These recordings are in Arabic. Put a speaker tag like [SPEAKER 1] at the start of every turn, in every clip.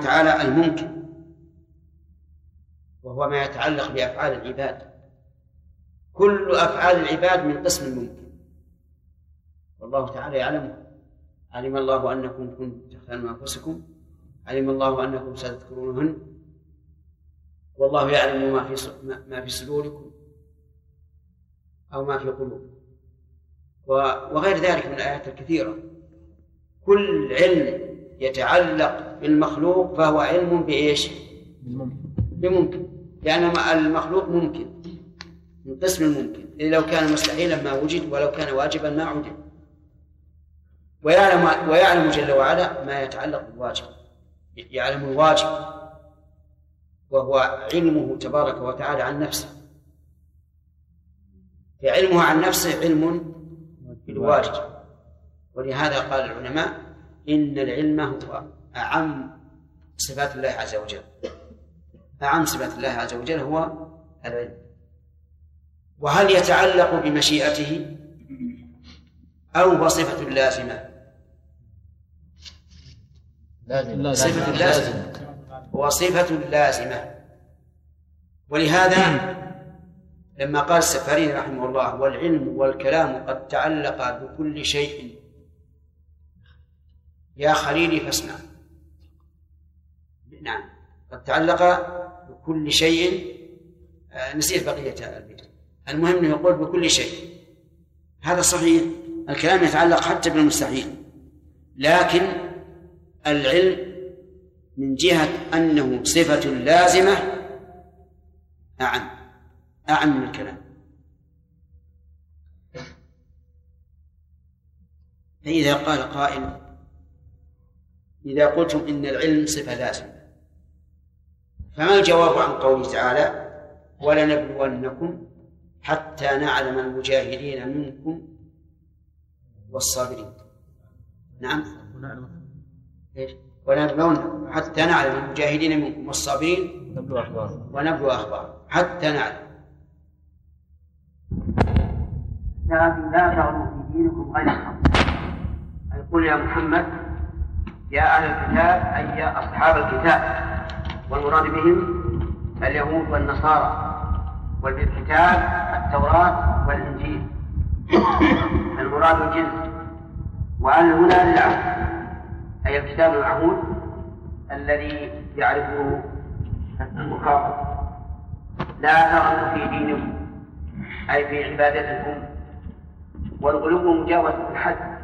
[SPEAKER 1] تعالى الممكن، وهو ما يتعلق بأفعال العباد. كل أفعال العباد من قسم الممكن، والله تعالى يعلمه. علم الله أنكم كنتم تختانون أنفسكم، علم الله أنكم ستذكرونهن، والله يعلم ما في صدوركم أو ما في قلوبكم، وغير ذلك من الآيات الكثيرة. كل علم يتعلق بالمخلوق فهو علم بإيش؟ بممكن، لأن المخلوق ممكن من قسم الممكن، إذ لو كان مستحيلا ما وجد، ولو كان واجبا ما عدل. ويعلم جل وعلا ما يتعلق بالواجب، يعلم الواجب وهو علمه تبارك وتعالى عن نفسه، فعلمه عن نفسه علم بالواجب. ولهذا قال العلماء إن العلم هو أعم صفات الله عز وجل، أعم صفات الله عز وجل هو العلم. وهل يتعلق بمشيئته أو هو صفة لازمة؟ صفة لازمة، هو صفة لازمة. ولهذا لما قال السفارين رحمه الله والعلم والكلام قد تعلق بكل شيء يا خليلي فاسمع، نعم قد تعلق بكل شيء، نسيت بقية البيت، المهم أنه يقول بكل شيء. هذا صحيح، الكلام يتعلق حتى بالمستحيل، لكن العلم من جهة أنه صفة لازمة أعم من الكلام. فإذا قال قائل إذا قلتم إن العلم صفة لازمة، فما الجواب عن قوله تعالى ولنبلونكم حتى نعلم المجاهدين منكم والصابرين؟ نعم، ونبلونكم حتى نعلم المجاهدين منكم والصابرين ونبلو أخبار حتى نعلم. لكن لا تغلوا في دينكم غير الحق، أي قل يا محمد يا أهل الكتاب أي يا أصحاب الكتاب، والمراد بهم اليهود والنصارى، وبالكتاب التوراة والإنجيل، المراد الجنس. وأن هنا للعهد أي الكتاب المعهود الذي يعرفه المخاطب. لا تغلوا في دينكم أي في عبادتكم، والغلو مجاوزة الحد،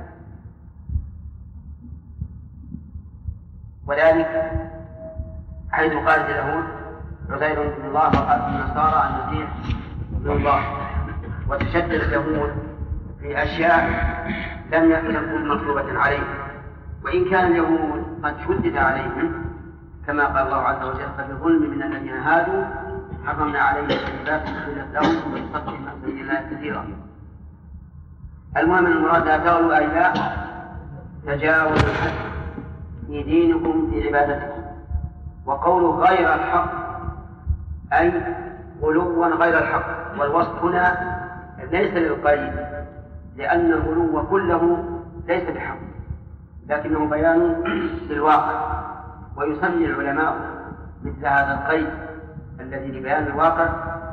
[SPEAKER 1] وذلك حيث قالت اليهود عزير بن الله وقالت النصارى المسيح ابن الله، وتشدد اليهود في أشياء لم تكن مطلوبة عليهم، وإن كان اليهود قد شدد عليهم كما قال الله عز وجل فبظلم من الذين هادوا حرمنا عليهم طيبات أحلت لهم وبصدهم عن سبيل الله كثيرا. المهم المراد لا تغلوا أي لا تجاوزوا الحد في دينكم في عبادتكم. وقوله غير الحق أي غلوا غير الحق، والوصف هنا ليس للقيد، لأن الغلو كله ليس بحق، لكنه بيان للواقع. ويسمي العلماء مثل هذا القيد الذي لبيان الواقع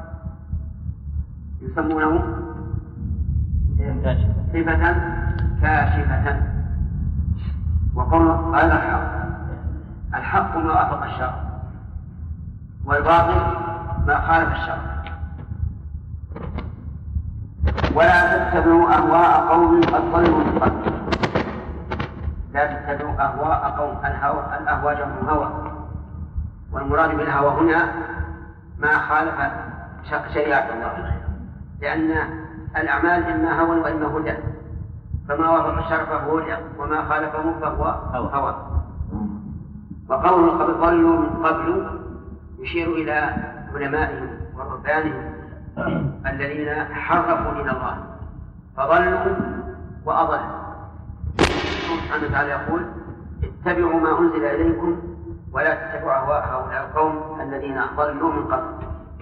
[SPEAKER 1] يسمونه صفة كاشفة. وقول غير الحق، الحق ما وافق الشرع، والباطل ما خالف الشرع. ولا تتبعوا أهواء قوم قد ضلوا من قبل، لا تتبعوا أهواء قوم. الأهواء جمع هوى، والمراد بالهوى هنا ما خالف شريعة الله، لأن الأعمال إما هوى وإما هدى، فما وافق الشرع فهو هدى، وما خالفه فهو هوى. وقوله قد ضلوا من قبل يشير إلى علمائهم ورهبانهم الذين حرفوا دين الله فضلوا وأضلوا. سبحانه وتعالى يقول اتبعوا ما أنزل إليكم ولا تتبعوا أهواء هؤلاء القوم الذين ضلوا من قبل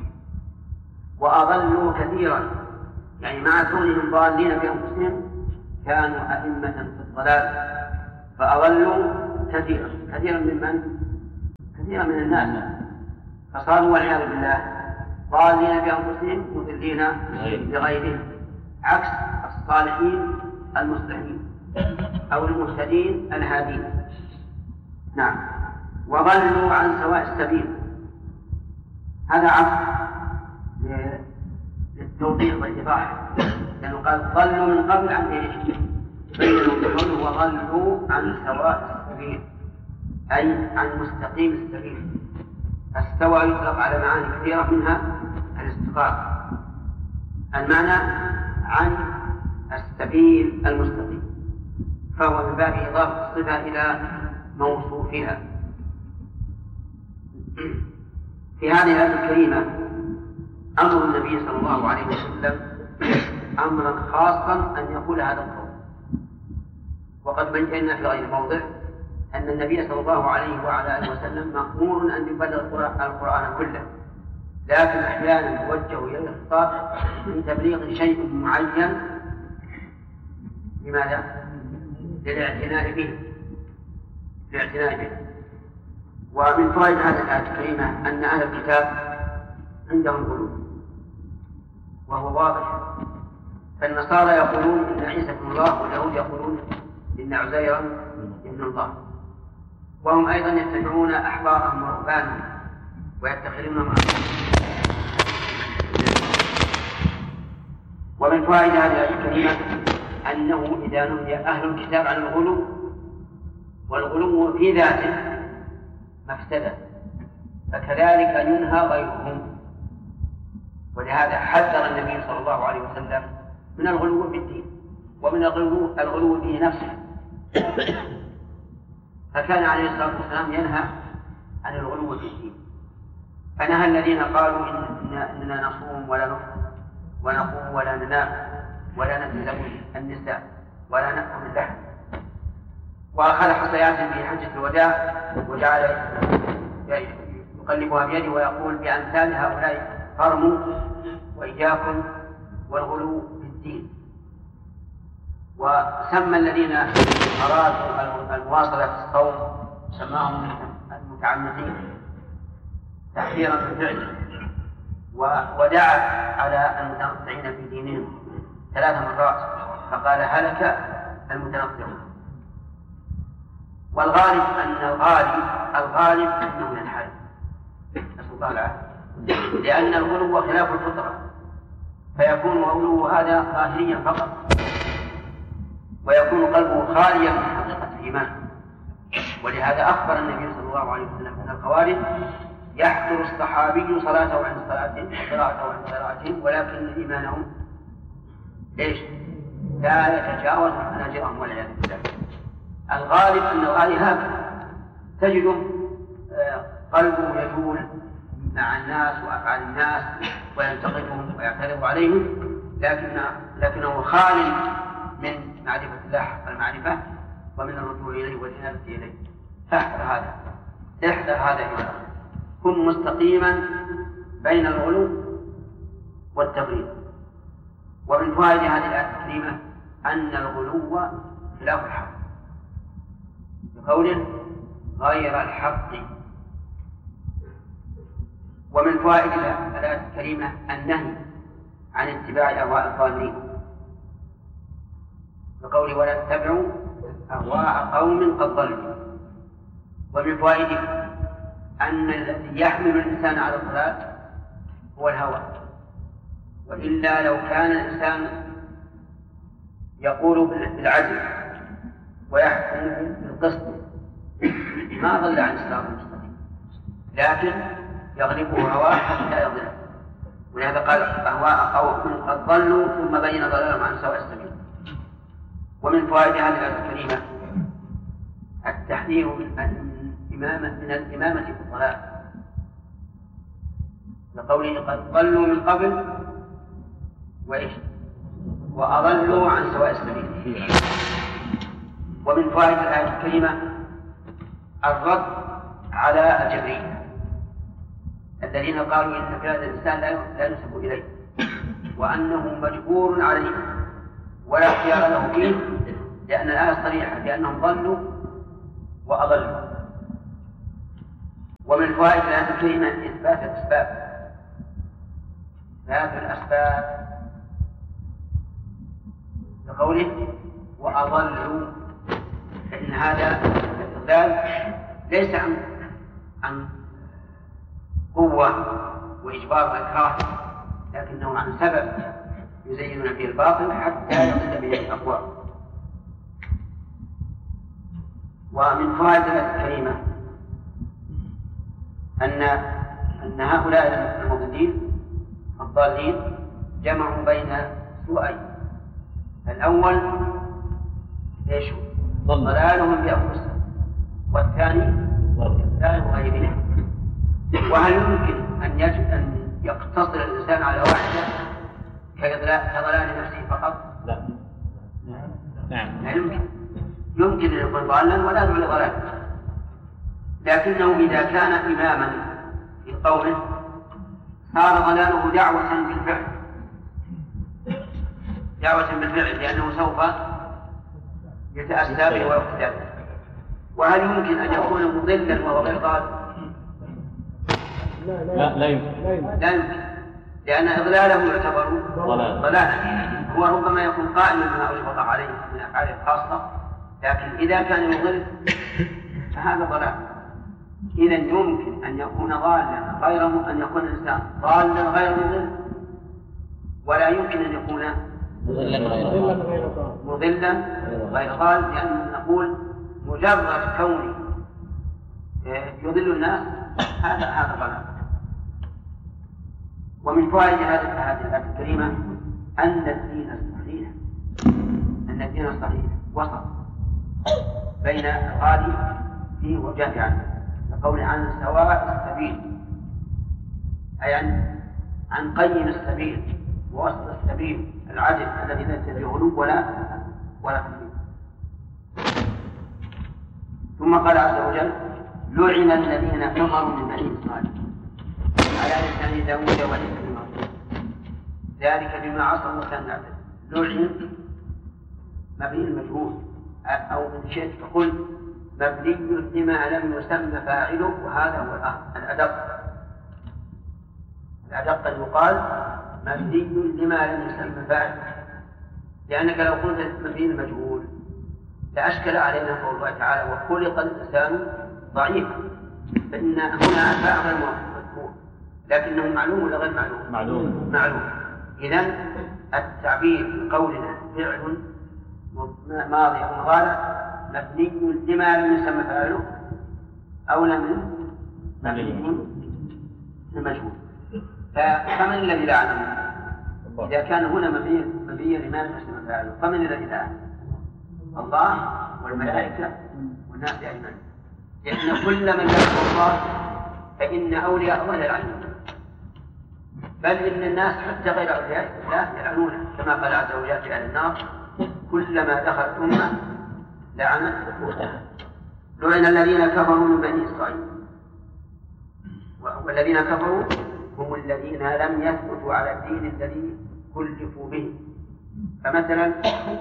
[SPEAKER 1] وأضلوا كثيرا، يعني مع كونهم ضالين بأنفسهم كانوا أئمة في الضلال فأضلوا كثيرا. كثيرا ممن كثيرا من الناس، فصاروا والعياذ بالله ضالين بأنفسهم مضلين بغيرهم، عكس الصالحين المصلحين أو المهتدين الهادين. نعم. وضلوا عن سواء السبيل، هذا عكس للتوضيح والإيضاح، لأنه قال ضلوا من قبل عن ايش؟ بينوا بقوله وضلوا عن سواء السبيل، أي عن مستقيم السبيل. استوى يطلق على معاني كثيرة منها الاستقامة، المعنى عن السبيل المستقيم، فهو من باب إضافة الصفة إلى موصوفها. في هذه الآية الكريمة أمر النبي صلى الله عليه وسلم أمرا خاصا أن يقول هذا القول، وقد بينا في غير موضع أن النبي صلى الله عليه وعلى آله وسلم مأمور أن يبلغ القرآن كله، لكن أحيانا يوجه إليه الخطاب من تبليغ شيء معين. لماذا؟ للاعتناء به. ومن فوائد هذه الآية الكريمة أن أهل الكتاب عندهم غلو، وهو واضح. فالنصارى يقولون إن عيسى ابن الله، واليهود يقولون إن عزيرا ابن الله، وهم أيضا يتبعون أحبارهم ورهبانهم ويتخذونهم أمرا. ومن فوائد هذه الآية الكريمة أنه إذا نهي أهل الكتاب عن الغلو، والغلو في ذاته مفسدة، فكذلك ينهى غيرهم. ولهذا حذر النبي صلى الله عليه وسلم من الغلو في الدين، ومن الغلو في نفسه، فكان عليه الصلاة والسلام ينهى عن الغلو في الدين. فنهى الذين قالوا إننا نصوم ولا نفطر ونقوم ولا ننام ولا نتزوج النساء ولا نأكل اللحم، وأخذ حصيات في حجة الوداع وجعل يقلبها بيده ويقول بأمثال هؤلاء فرموا وإياكم والغلو في الدين. وسمى الذين أرادوا المواصلة في الصوم سماهم المتعمدين تحذيرا بالفعل، ودعا على المتنطعين في دينهم 3 مرات فقال هلك المتنطعون. والغالب أن الغالب أنه ينحرف، نسأل الله العافية، لأن الغلو خلاف الفطرة، فيكون الغلو هذا ظاهريا فقط، ويكون قلبه خاليا من حقيقة الإيمان. ولهذا أخبر النبي صلى الله عليه وسلم أن الخوارج يحضر الصحابي صلاته عن صلاتهم وقراءته عن قراءتهم، ولكن إيمانهم ليش؟ لا يتجاوز حناجرهم والعياذ بالله. الغالب أن الغالب هكذا تجده قلبه يجول مع الناس وأفعال الناس وينتقدهم ويعترض عليهم، لكنه خال من معرفة الله حق المعرفة ومن الرجوع إليه والإنابة إليه. احذر هذا أيضا، كن مستقيما بين الغلو والتفريط. ومن فوائد هذه الآية الكريمة أن الغلو خلاف الحق، بقوله غير الحق. ومن فوائد الآية الكريمة النهي عن اتباع أهواء الضالين، بقوله ولا تتبعوا أهواء قوم قد ضلوا. ومن فوائده أن الذي يحمل الإنسان على الضلال هو الهوى، وإلا لو كان الإنسان يقول بالعدل ويحكم بالقسط ما ضل عن الصراط المستقيم، لكن يغلبه هواه حتى يضل. ولهذا قال أهواء قوم قد ضلوا ثم بين ضلالهم عن سواء السبيل. ومن فوائد هذه الآية الكريمة التحذير من الإمامة في الضلال، لقوله قد ضلوا من قبل وأضلوا عن سواء السبيل. ومن فوائد الآية الكريمة الرد على الجبرية الذين قالوا إن فعل الإنسان لا ينسب إليه، وأنه مجبور عليه ولا اختيار له فيه، لأن الآية صريحة بأنهم ضلوا وأضلوا. ومن فوائد الآية الكريمة إثبات الأسباب، إثبات الأسباب بقوله وأضلوا، فإن هذا الإضلال ليس عن قوة وإجبار وإكراه، لكنه عن سبب يزينون به الباطل حتى يصل به الأقوى. ومن فوائد الآية الكريمة أن هؤلاء المضلين الضالين جمعوا بين سوءين: الأول ايش؟ ضلالهم بأنفسهم، والثاني ضلال غيرهم. وهل يمكن أن يقتصر الإنسان على واحدة كضلال نفسه فقط؟
[SPEAKER 2] لا.
[SPEAKER 1] لا يمكن أن يكون ضالا ولا يدعو لضلال، لكنه إذا كان إماما في قوله صار ضلاله دعوة بالفعل لأنه سوف يتأسى به ويقتدى به. وهل يمكن أن يكون مضلا وهو غير ضال؟
[SPEAKER 2] لا يمكن،
[SPEAKER 1] لأن إضلاله يعتبر ضلالا. هو ربما يكون قائما بما أوجب عليه من أفعاله الخاصة، لكن إذا كان يضل فهذا ضلال. إذا يمكن أن يكون ضالا غير أن يكون الإنسان ضالا غير مضل، ولا يمكن أن يكون مضلا غير ضال، لأن نقول مجرد كونه يضل الناس هذا ضلال. ومن فوائد هذه الآية الكريمة أن الدين الصحيح وسط بين الغالي فيه والجافي عنه، كقول عن سواء السبيل، أي عن قيم السبيل ووسط السبيل العدل الذي ليس فيه غلو ولا تفريط. ثم قال عز وجل لعن الذين كفروا من بني إسرائيل على لسان داود وعيسى بن مريم ذلك بما عصوا وكانوا يعتدون. لعن مبني المجهول، أو إن شئت فقل مبني لما لم يسمى فاعله، وهذا هو الأدق أن يقال مبني لما لم يسمى فاعله، لأنك لو قلت مبني المجهول لأشكل علينا قول الله تعالى وخلق الإنسان ضعيفا، فإن هنا فاعل مذكور لكنه معلوم ولا غير معلوم؟ معلوم. إذن التعبير بقولنا فعل ماضي أو مضارع مبني لما لم يسمى فاعله أولى من مبني المجهول. فمن الذي لعنه؟ إذا كان هنا مبني لما لم يسمى فاعله فمن الذي لعنه؟ الله والملائكة والناس أجمعين، لأن كل من لعنه الله فإن أولياء الله يلعنون، بل إن الناس حتى غير أولياء الله يلعنون، كما قال عز وجل في أهل النار كلما دخلت أمة لعنت أختها. لعن الذين كفروا من بني إسرائيل، والذين كفروا هم الذين لم يثبتوا على الدين الذي كلفوا به. فمثلا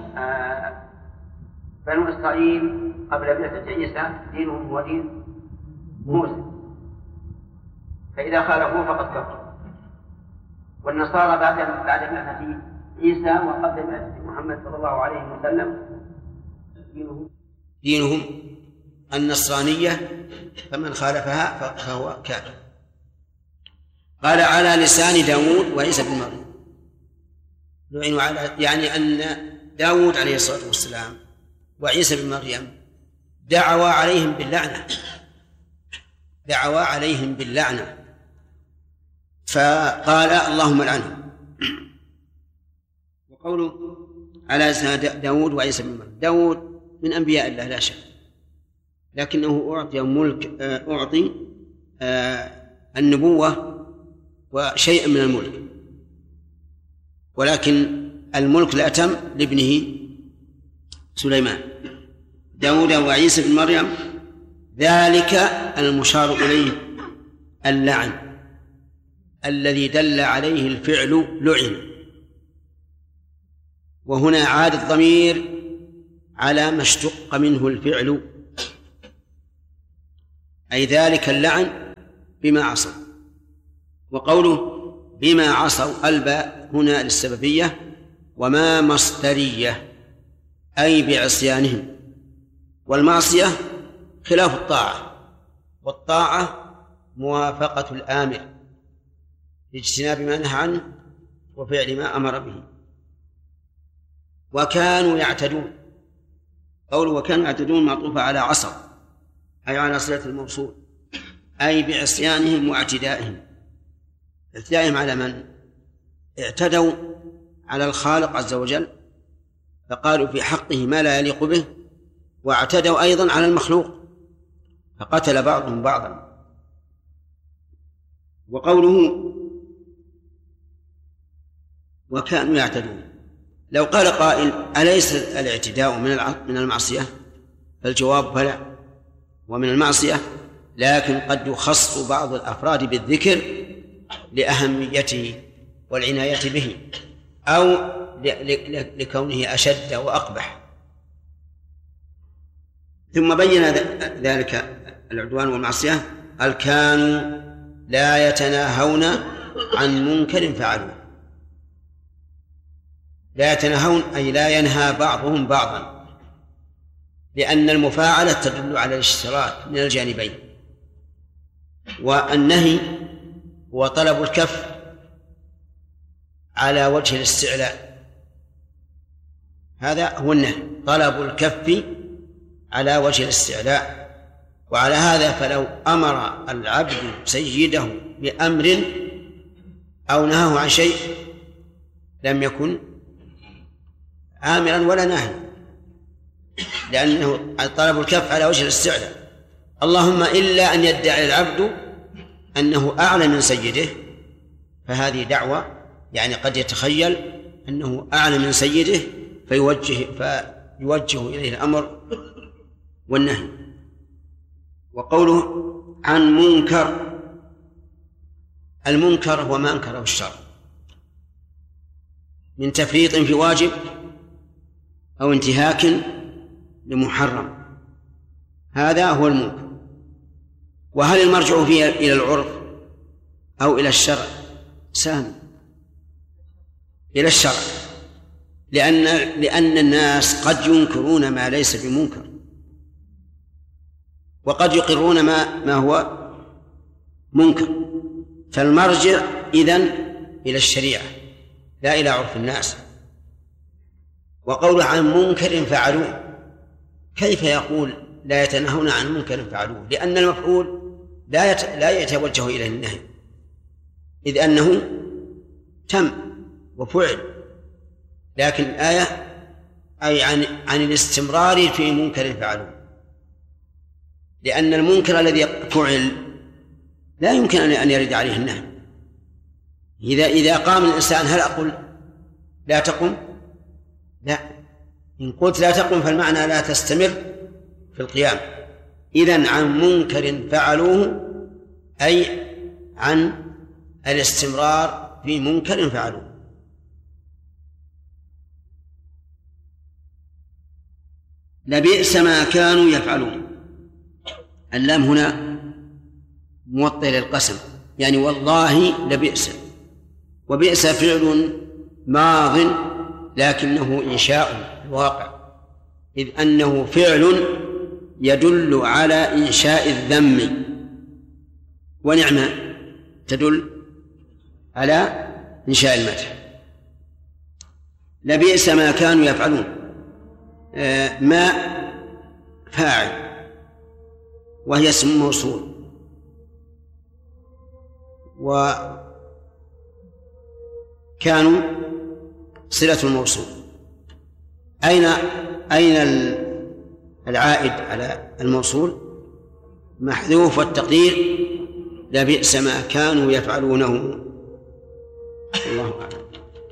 [SPEAKER 1] بنو إسرائيل قبل بعثة عيسى دينهم هو دين موسى، فإذا خالفوه فقد كفروا. والنصارى بعد بعثة عيسى وقبل بعثة محمد صلى الله عليه وسلم دينهم النصرانية، فمن خالفها فهو كافر. قال على لسان داود وعيسى بن مريم، لعنوا على يعني أن داود عليه الصلاة والسلام وعيسى بن مريم دعوا عليهم باللعنة، فقال اللهم لعنهم. وقوله على لسان داود وعيسى بن مريم، داود من أنبياء الله لا شك، لكنه أعطي النبوة وشيئا من الملك، ولكن الملك لا تم لابنه سليمان. داود وعيسى بن مريم ذلك المشار إليه اللعن الذي دل عليه الفعل لعن، وهنا عاد الضمير على ما اشتق منه الفعل، أي ذلك اللعن
[SPEAKER 2] بما عصوا. وقوله بما عصوا الباء هنا للسببية، وما مصدرية أي بعصيانهم. والمعصية خلاف الطاعة، والطاعة موافقة الآمر باجتناب ما نهى عنه وفعل ما أمر به. وكانوا يعتدون، قوله وكانوا يعتدون معطوفة على عصوا أي على صلة الموصول، أي بعصيانهم واعتدائهم. اعتدائهم على من؟ اعتدوا على الخالق عز وجل فقالوا في حقه ما لا يليق به، واعتدوا أيضا على المخلوق فقتل بعضهم بعضا. وقوله وكانوا يعتدون، لو قال قائل أليس الاعتداء من المعصية؟ فالجواب بلى، ومن المعصية، لكن قد يخص بعض الأفراد بالذكر لأهميته والعناية به، أو لكونه أشد وأقبح. ثم بين ذلك العدوان والمعصية قال كانوا لا يتناهون عن منكر فعلوه. لا يتناهون أي لا ينهى بعضهم بعضا، لأن المفاعلة تدل على الاشتراك من الجانبين، والنهي هو طلب الكف على وجه الاستعلاء. هذا هو النهي، طلب الكف على وجه الاستعلاء. وعلى هذا فلو أمر العبد سيده بأمر أو نهاه عن شيء لم يكن آمرا ولا ناهي، لأنه طلب الكف على وجه الاستعلاء. اللهم إلا أن يدعي العبد أنه أعلى من سيده، فهذه دعوة، يعني قد يتخيل أنه أعلى من سيده فيوجه إليه الأمر والنهي. وقوله عن منكر، المنكر هو ما أنكره الشرع من تفريط في واجب أو انتهاك لمحرم، هذا هو المنكر. وهل المرجع فيه إلى العرف أو إلى الشرع؟ سامي إلى الشرع، لأن الناس قد ينكرون ما ليس بمنكر، وقد يقرون ما هو منكر. فالمرجع إذن إلى الشريعة لا إلى عرف الناس. وقوله عن منكر فعلوه، كيف يقول لا يتناهون عن منكر فعلوه؟ لأن المفعول لا يتوجه إليه النهي، إذ أنه تم وفعل، لكن الآية أي عن الاستمرار في منكر فعلوه، لأن المنكر الذي فعل لا يمكن أن يرد عليه النهي. إذا قام الإنسان هل أقول لا تقم؟ لا، إن قلت لا تقم فالمعنى لا تستمر في القيام. إذن عن منكر فعلوه أي عن الاستمرار في منكر فعلوه. لبئس ما كانوا يفعلون، اللام هنا موطئ للقسم، يعني والله لبئس. وبئس فعل ماض لكنه إنشاء الواقع، إذ أنه فعل يدل على إنشاء الذم، ونعمة تدل على إنشاء المدح. لبئس ما كانوا يفعلون، ما فاعل وهي اسم موصول، وكانوا صلة الموصول. أين العائد على الموصول؟ محذوف، والتقدير لبئس ما كانوا يفعلونه. الله أعلم.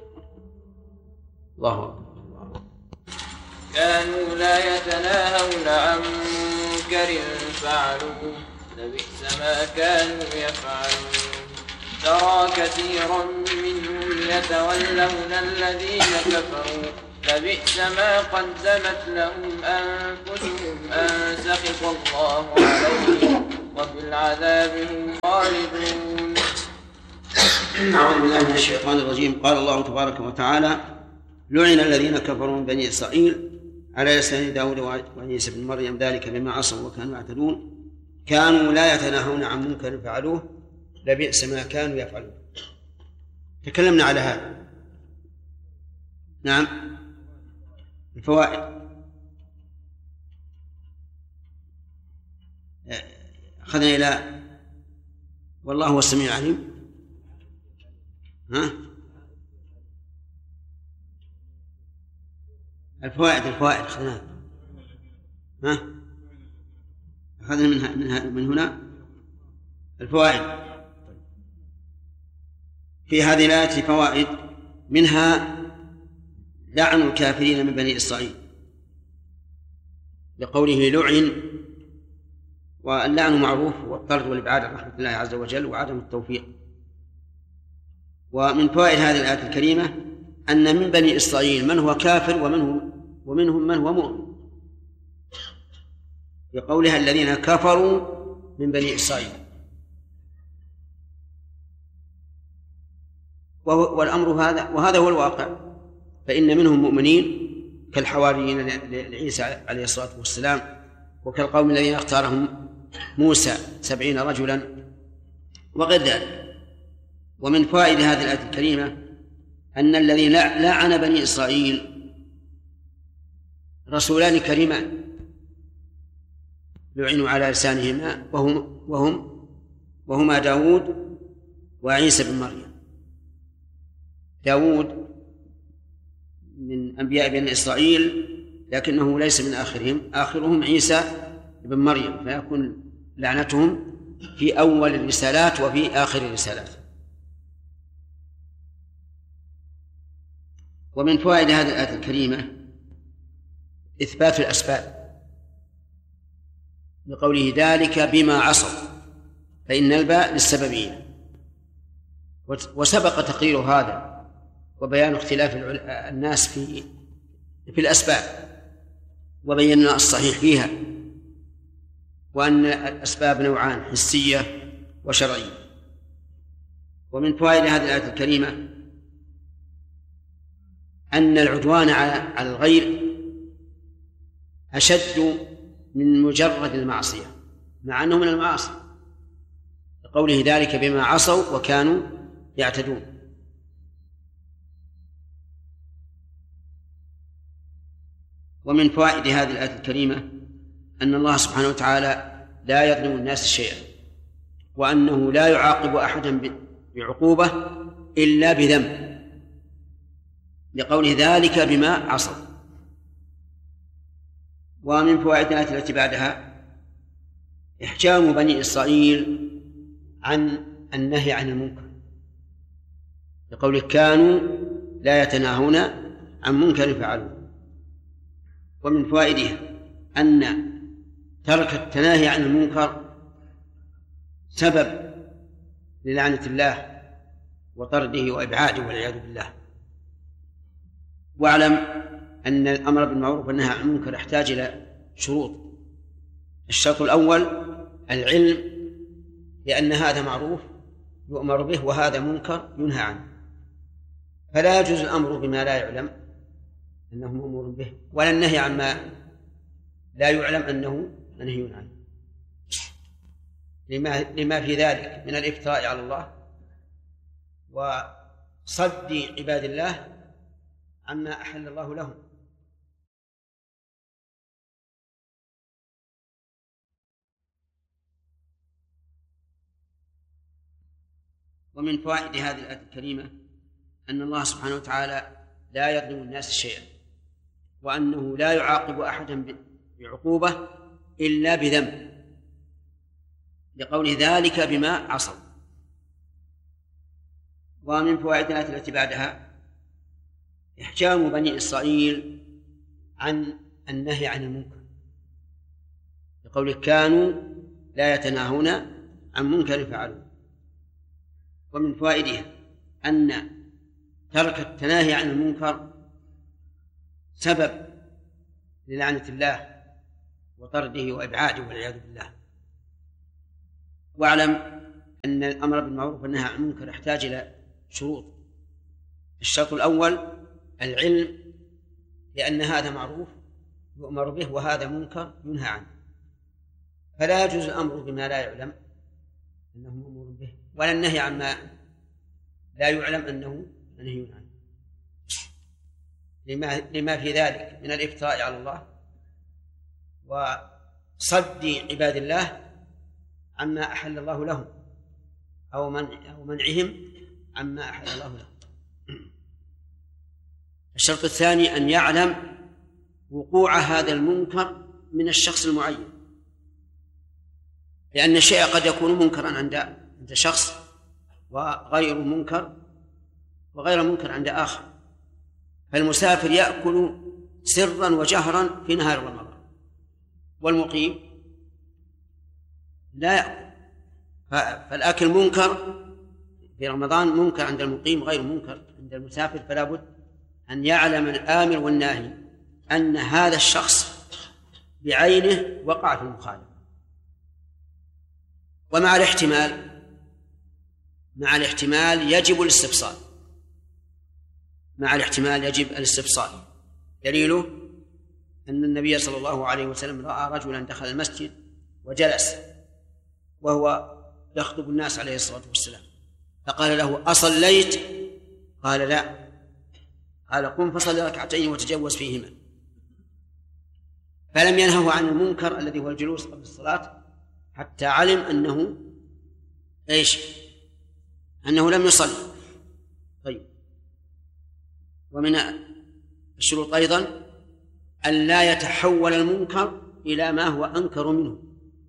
[SPEAKER 2] الله أكبر.
[SPEAKER 3] كانوا لا يتناهون عن منكر فعلوه لبئس ما كانوا يفعلون. ترى كثيرا منهم يتولون الذين كفروا لبئس ما قدمت لهم أنفسهم أن سخط الله عليهم وبالعذاب هم خالدون. خالدون.
[SPEAKER 2] أعوذ بالله من الشيطان الرجيم. قال الله تبارك وتعالى: لعن الذين كفروا من بني إسرائيل على لسان داود وعيسى بن مريم ذلك بما عصوا وكانوا يعتدون كانوا لا يتناهون عن منكر فعلوه لبئس ما كانوا يفعلون. تكلمنا على هذا. نعم. الفوائد أخذنا إلى والله هو السميع العليم. الفوائد أخذناها. أخذنا من هنا الفوائد. في هذه الآية فوائد، منها لعن الكافرين من بني إسرائيل لقوله لعن، واللعن معروف والطرد والإبعاد عن رحمة الله عز وجل وعدم التوفيق. ومن فوائد هذه الآية الكريمة أن من بني إسرائيل من هو كافر ومنهم من هو مؤمن، لقولها الذين كفروا من بني إسرائيل. والأمر وهذا هو الواقع، فإن منهم مؤمنين كالحواريين لعيسى عليه الصلاة والسلام، وكالقوم الذين اختارهم موسى 70 رجلا وغير ذلك. ومن فوائد هذه الآية الكريمة أن الذين لعن بني إسرائيل رسولان كريمان لعنوا على لسانهما وهما داود وعيسى بن مريم. داود من أنبياء بني إسرائيل لكنه ليس من آخرهم عيسى بن مريم، فيكون لعنتهم في أول الرسالات وفي آخر الرسالات. ومن فوائد هذه الآية الكريمة إثبات الأسباب بقوله ذلك بما عصوا، فإن الباء للسببية، وسبق تقرير هذا وبيان اختلاف الناس في الأسباب، وبينا الصحيح فيها، وأن الأسباب نوعان: حسية وشرعية. ومن فوائد هذه الآية الكريمة أن العدوان على الغير أشد من مجرد المعصية، مع أنه من المعاصي، لقوله ذلك بما عصوا وكانوا يعتدون. ومن فوائد هذه الآية الكريمة أن الله سبحانه وتعالى لا يظلم الناس شيئا، وأنه لا يعاقب أحدا بعقوبة إلا بذنب، لقوله ذلك بما عصوا. ومن فوائد الآية التي بعدها إحجام بني إسرائيل عن النهي عن المنكر، لقوله كانوا لا يتناهون عن منكر فعلوه. ومن فوائدها أن ترك التناهي عن المنكر سبب للعنة الله وطرده وإبعاده والعياذ بالله. واعلم أن الأمر بالمعروف والنهي عن المنكر يحتاج إلى شروط. الشرط الأول العلم، لأن هذا معروف يؤمر به وهذا منكر ينهى عنه، فلا يجوز الأمر بما لا يعلم أنه مأمور به، ولا النهي عما لا يعلم أنه منهي عنه، لما في ذلك من الافتراء على الله وصد عباد الله عما أحل الله لهم. ومن فوائد هذه الآية الكريمة أن الله سبحانه وتعالى لا يظلم الناس شيئا، وأنه لا يعاقب أحدا بعقوبة إلا بذنب، لقوله ذلك بما عصوا. ومن فوائد الآية التي بعدها إحجام بني إسرائيل عن النهي عن المنكر، لقوله كانوا لا يتناهون عن منكر فعلوه. ومن فوائدها أن ترك التناهي عن المنكر سبب للعنة الله وطرده وإبعاده والعياذ بالله. واعلم أن الأمر بالمعروف والنهي عن المنكر يحتاج إلى شروط. الشرط الأول العلم، لأن هذا معروف يؤمر به وهذا منكر ينهى عنه، فلا يجوز الأمر بما لا يعلم أنه مأمور به، ولا النهي عما لا يعلم أنه منهي عنه، لما في ذلك من الافتراء على الله وصد عباد الله عما أحل الله لهم أو منعهم عما أحل الله لهم. الشرط الثاني أن يعلم وقوع هذا المنكر من الشخص المعين، لأن الشيء قد يكون منكرا عند شخص وغير منكر عند آخر. فالمسافر يأكل سرا وجهرا في نهار رمضان، والمقيم لا يأكل، فالأكل منكر في رمضان منكر عند المقيم غير منكر عند المسافر. فلا بد أن يعلم الآمر والناهي أن هذا الشخص بعينه وقع في المخالفة. ومع الاحتمال يجب الاستفصال، دليله أن النبي صلى الله عليه وسلم رأى رجلا دخل المسجد وجلس وهو يخطب الناس عليه الصلاة والسلام، فقال له: أصليت؟ قال: لا. قال: قم فصل ركعتين وتجوز فيهما. فلم ينهه عن المنكر الذي هو الجلوس قبل الصلاة حتى علم أنه لم يصلي. طيب، ومن الشروط أيضا أن لا يتحول المنكر إلى ما هو أنكر منه،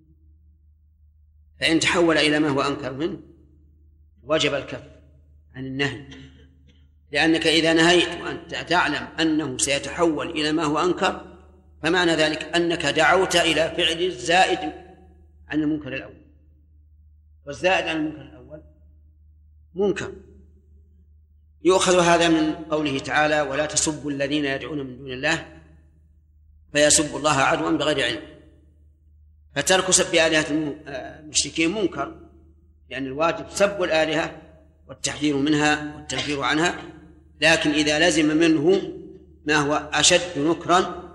[SPEAKER 2] فإن تحول إلى ما هو أنكر منه وجب الكف عن النهي، لأنك إذا نهيت وأنت تعلم أنه سيتحول إلى ما هو أنكر فمعنى ذلك أنك دعوت إلى فعل الزائد عن المنكر الأول، والزائد عن المنكر الأول منكر. يؤخذ هذا من قوله تعالى: ولا تسبوا الذين يدعون من دون الله فيسبوا الله عدوا بغير علم. فترك سب آلهة المشركين منكر، لأن الواجب سب الآلهة والتحذير منها والتنفير عنها، لكن إذا لزم منه ما هو أشد نكرا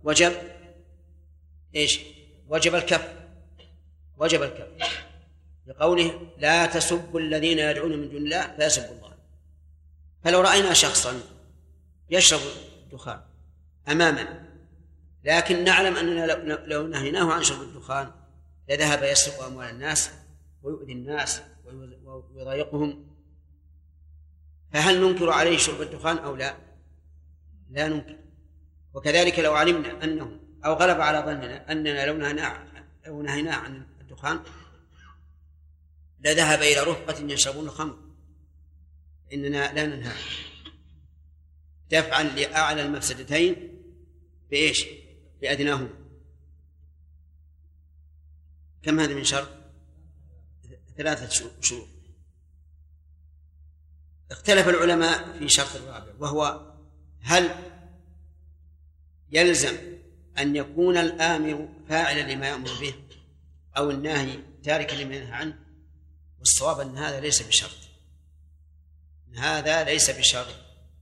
[SPEAKER 2] وجب الكف لقوله: لا تسبوا الذين يدعون من دون الله فيسبوا الله. فلو رأينا شخصا يشرب الدخان أمامنا لكن نعلم أننا لو نهيناه عن شرب الدخان لذهب يسرق أموال الناس ويؤذي الناس ويضايقهم، فهل ننكر عليه شرب الدخان أو لا؟ لا ننكر. وكذلك لو علمنا أنه أو غلب على ظننا أننا لو نهيناه عن الدخان لذهب إلى رفقة يشربون الخمر، إننا لا ننهى، دفعا لأعلى المفسدتين بأدناهما. كم هذا من شرط؟ 3 شروط. اختلف العلماء في شرط الرابع، وهو هل يلزم أن يكون الآمر فاعلا لما يأمر به أو الناهي تاركا لما ينهى عنه؟ والصواب أن هذا ليس بشرط،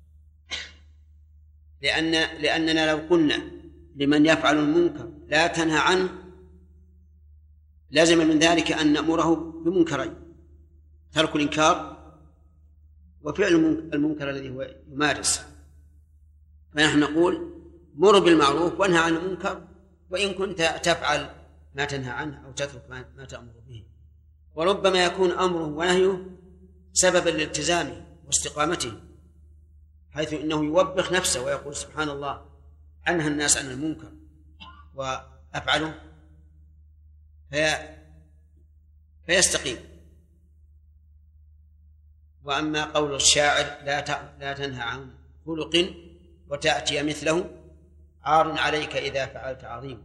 [SPEAKER 2] لأننا لو قلنا لمن يفعل المنكر لا تنهى عنه لازم من ذلك أن نأمره بمنكرين: ترك الإنكار وفعل المنكر الذي هو يمارس. فنحن نقول: مر بالمعروف وانهى عن المنكر، وإن كنت تفعل ما تنهى عنه أو تترك ما تأمر به. وربما يكون أمره ونهيه سببا لالتزامه واستقامته، حيث إنه يوبخ نفسه ويقول: سبحان الله، أنهى الناس عن المنكر وأفعله، فيستقيم. وأما قول الشاعر: لا تنهى عن خلق وتأتي مثله، عار عليك إذا فعلت عظيم.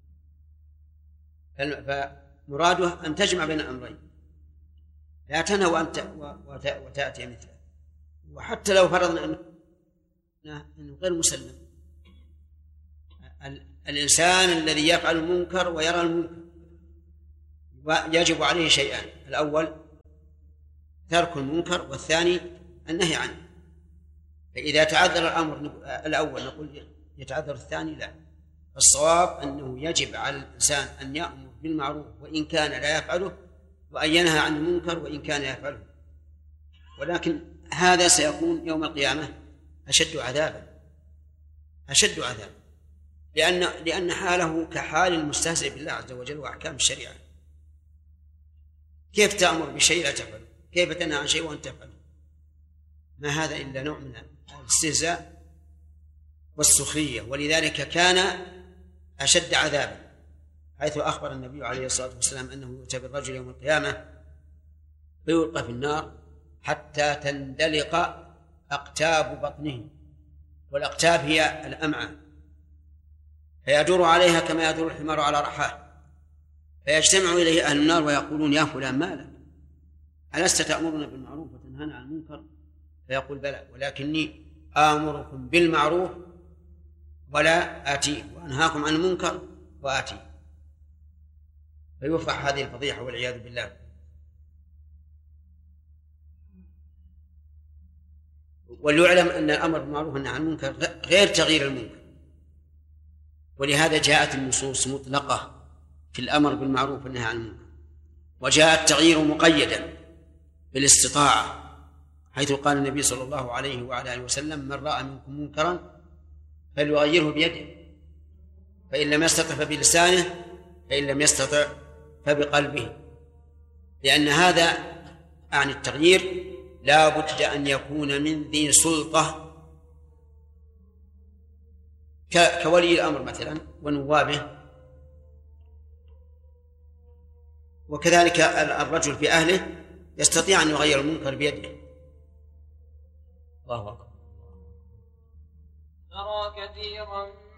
[SPEAKER 2] فمراده أن تجمع بين الأمرين: لا تنهى وتأتي مثله. وحتى لو فرضنا أنه غير مسلم، الإنسان الذي يفعل المنكر ويرى المنكر يجب عليه شيئان: الأول ترك المنكر، والثاني النهي عنه. فإذا تعذر الأمر الأول نقول يتعذر الثاني؟ لا، الصواب أنه يجب على الإنسان أن يأمر بالمعروف وإن كان لا يفعله، وأن ينهى عن المنكر وإن كان يفعله. ولكن هذا سيكون يوم القيامة أشد عذابا، أشد عذابا، لأن حاله كحال المستهزئ بالله عز وجل وأحكام الشريعة. كيف تأمر بشيء لا تفعله؟ كيف تنهى عن شيء وأنت تفعله؟ ما هذا إلا نوع من الاستهزاء والسخرية. ولذلك كان أشد عذابا، حيث أخبر النبي عليه الصلاة والسلام أنه يؤتى بالرجل يوم القيامة فيلقى في النار حتى تندلق أقتاب بطنه، والأقتاب هي الأمعاء، فيدور عليها كما يدور الحمار على رحاه، فيجتمع إليه أهل النار ويقولون: يا فلان ما لك؟ ألست تأمرنا بالمعروف وتنهانا عن المنكر؟ فيقول: بلى، ولكني آمركم بالمعروف ولا آتيه، وأنهاكم عن المنكر وآتيه. فيفرح هذه الفضيحة والعياذ بالله. وليعلم أن الأمر بالمعروف والنهي عن المنكر غير تغيير المنكر، ولهذا جاءت النصوص مطلقة في الأمر بالمعروف والنهي عن المنكر، وجاء التغيير مقيدا بالاستطاعة، حيث قال النبي صلى الله عليه وعلى آله وسلم: من رأى منكم منكرا فليغيره بيده، فإن لم يستطع فبلسانه، فإن لم يستطع فبقلبه. لأن هذا عن التغيير لا بد أن يكون من ذي سلطة كولي الأمر مثلا ونوابه، وكذلك الرجل في أهله يستطيع أن يغير المنكر بيده. الله أكبر.
[SPEAKER 3] ترى كثيرا